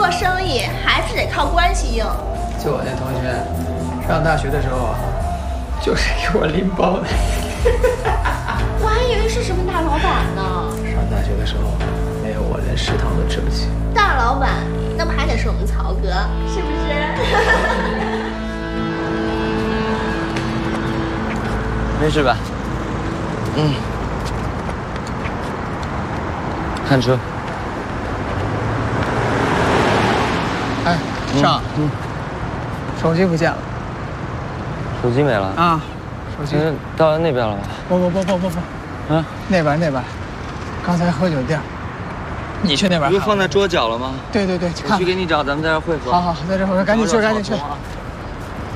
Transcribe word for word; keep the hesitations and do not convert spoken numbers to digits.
做生意还是得靠关系硬。 就我那同学，上大学的时候啊，就是给我拎包的。 我还以为是什么大老板呢。 上大学的时候，没有我连食堂都吃不起。 大老板，那不还得是我们曹哥，是不是？ 没事吧？嗯。看车。 哎，上。嗯。手机不见了。 手机没了啊？手机到那边了吧？ 不不不不不不。啊？那边那边。刚才喝酒店。你去那边。 不是放在桌角了吗？ 对对对， 我去给你找，咱们在这汇合。 好好，在这会儿赶紧去，赶紧去。